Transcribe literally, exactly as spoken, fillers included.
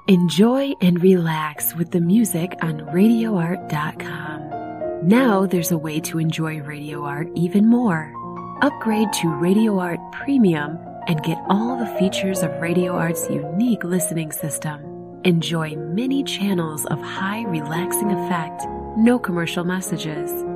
Enjoy and relax with the music on radio art dot com. Now there's a way to enjoy Radio Art even more. Upgrade to Radio Art Premium and get all the features of Radio Art's unique listening system. Enjoy many channels of high relaxing effect, no commercial messages,